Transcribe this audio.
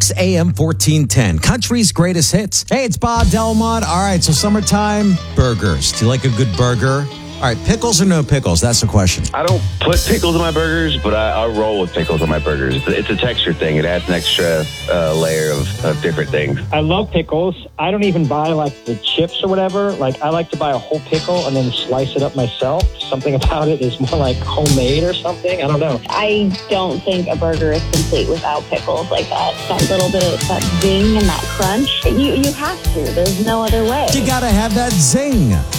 Kicks AM 1410, country's greatest hits. Hey, it's Bob Delmont. All right, so summertime burgers. Do you like a good burger? All right, pickles or no pickles? That's the question. I don't put pickles on my burgers, but I roll with pickles on my burgers. It's a texture thing. It adds an extra layer of different things. I love pickles. I don't even buy like the chips or whatever. Like I like to buy a whole pickle and then slice it up myself. Something about it is more like homemade or something. I don't know. I don't think a burger is complete without pickles like that. That little bit of that zing and that crunch. You have to. There's no other way. You got to have that zing.